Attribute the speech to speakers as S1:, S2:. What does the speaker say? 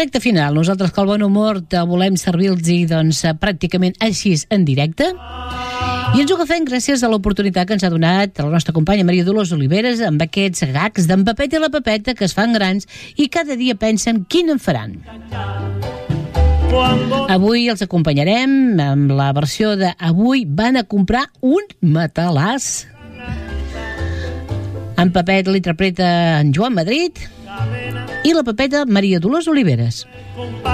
S1: Recte final. Nosaltres, que el bon humor volem servir-los doncs, pràcticament així en directe. I ens ho agafem gràcies a l'oportunitat que ens ha donat la nostra companya Maria Dolors Oliveres amb aquests gags d'en Pepet i la Pepeta que es fan grans i cada dia pensen quin en faran. Avui els acompanyarem amb la versió de Avui van a comprar un matalàs. En Pepet l'interpreta en Joan Madrid i la Pepeta Maria Dolors Oliveres.